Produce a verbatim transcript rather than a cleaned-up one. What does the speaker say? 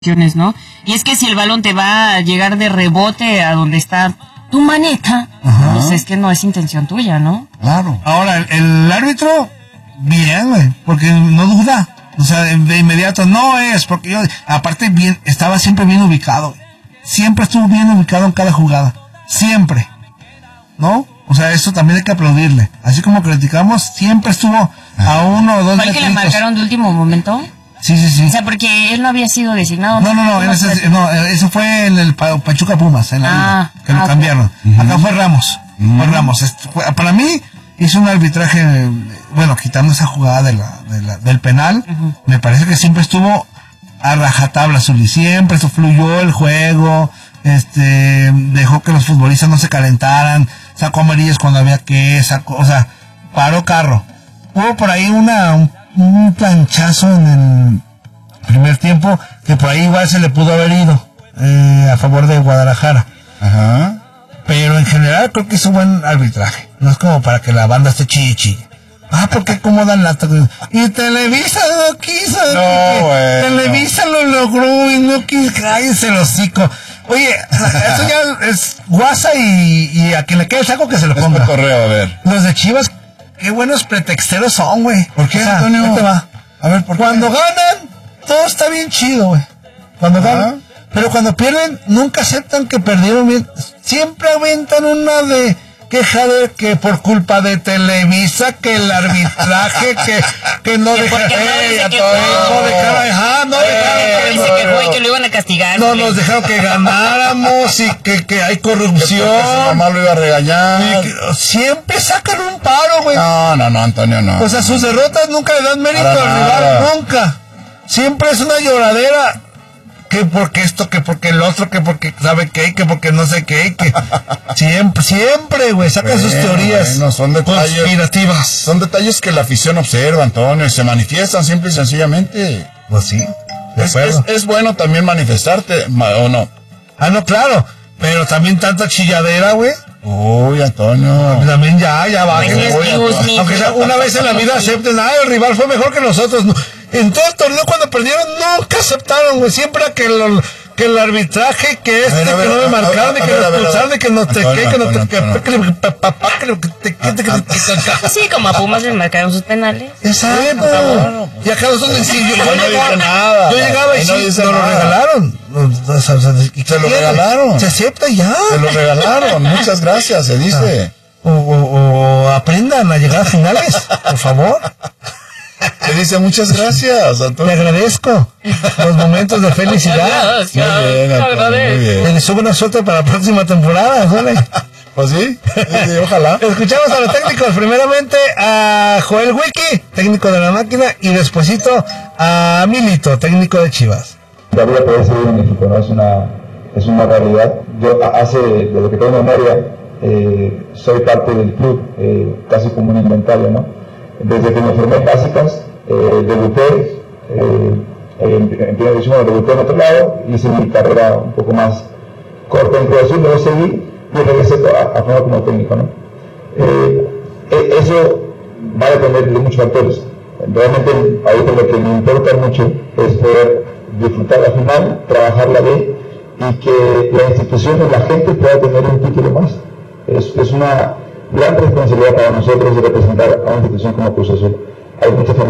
¿no? Y es que si el balón te va a llegar de rebote a donde está tu maneta, ajá, pues es que no es intención tuya, ¿no? Claro. Ahora, el, el árbitro, bien, güey, porque no duda. O sea, de, de inmediato, no es, porque yo, aparte, bien, estaba siempre bien ubicado. Siempre estuvo bien ubicado en cada jugada. Siempre. ¿No? O sea, eso también hay que aplaudirle. Así como criticamos, siempre estuvo a uno o dos ¿Fue el que le marcaron de último momento? Sí, sí, sí. O sea, porque él no había sido designado. No, no, no, no, ese, no eso fue en el Pachuca Pumas, en la ah, liga, que lo ah, cambiaron. Uh-huh. Acá fue Ramos, uh-huh. fue Ramos. Fue, para mí, hizo un arbitraje, bueno, quitando esa jugada de la, de la, del penal, uh-huh. me parece que siempre estuvo a rajatabla, Zuli. Siempre eso fluyó el juego, este, dejó que los futbolistas no se calentaran, sacó amarillas cuando había que, sacó, o sea, paró carro. Hubo por ahí una, un, un planchazo en el primer tiempo que por ahí igual se le pudo haber ido eh, a favor de Guadalajara. Ajá. Pero en general creo que hizo buen arbitraje. No es como para que la banda esté chichi. Ah, porque acomodan la... Y Televisa no quiso. No, güey. Televisa no. lo logró y no quiso. Cállese el hocico. Oye, eso ya es guasa y, y a quien le quede el saco que se lo ponga. Es por correo, a ver. Los de Chivas, qué buenos pretexteros son, güey. ¿Por qué, o sea, Antonio? ¿qué te va? A ver, ¿por Cuando qué? ganan, todo está bien chido, güey. Cuando ¿Ah? ganan. Pero cuando pierden, nunca aceptan que perdieron bien. Siempre aventan una de queja de que por culpa de Televisa, que el arbitraje, que, que no dejaron, eh, no dejaron, ajá, no dejaron que, se quejó y que lo iban a castigar. No nos dejaron que ganáramos y que, que hay corrupción. Que su mamá lo iba a regañar. Que, siempre sacan un paro, güey. No, no, no, Antonio, no. O sea, sus derrotas nunca le dan mérito al rival, nunca. Siempre es una lloradera. Que porque esto, que porque el otro, que porque sabe qué, que porque no sé qué, que siempre, siempre, güey, sacan bueno, sus teorías bueno, son detalles, conspirativas. Son detalles que la afición observa, Antonio, y se manifiestan simple y sencillamente. Pues sí, es, es, es bueno también manifestarte, ¿o no? Ah, no, claro, pero también tanta chilladera, güey. Uy, Antonio. También ya, ya va. Uy, aunque sea una vez en la vida acepten, ah, el rival fue mejor que nosotros. No. En todo el torneo cuando perdieron nunca aceptaron, güey. Siempre que el, que el arbitraje, que este, ver, que no me marcaron, y que lo expulsaron, y que no te que, que no te que sí, como a Pumas le marcaron sus penales. Exacto. Y acá nosotros yo, yo, no dice nada. Yo llegaba y sí, nos lo regalaron. Se lo regalaron. Se acepta ya. Se lo regalaron. Muchas gracias, se dice. O, o, o aprendan a llegar a finales, por favor. Te dice muchas gracias, Antonio. Te agradezco los momentos de felicidad. Muy bien, Antonio, muy bien. Te deseo buena suerte para la próxima temporada, ¿vale? Pues sí, sí, sí, ojalá. Escuchamos a los técnicos, primeramente a Joel Wiki, técnico de la máquina, y despuesito a Milito, técnico de Chivas. La vida puede ser un equipo, ¿no? Es una, es una realidad. Yo hace, de lo que tengo memoria, eh, soy parte del club, eh, casi como un inventario, ¿no? Desde que me formé en básicas, eh, debuté, eh, en primera división, debuté en otro lado, hice mi carrera un poco más corta en Cruz Azul, luego seguí y regresé a, a formar como técnico, ¿no? Eh, eso va a depender de muchos factores. Realmente, ahorita lo que me importa mucho es poder disfrutar la final, trabajarla bien y que la institución o la gente pueda tener un título más. Es, es una gran responsabilidad para nosotros de representar a una institución como Cruz Azul. Hay mucha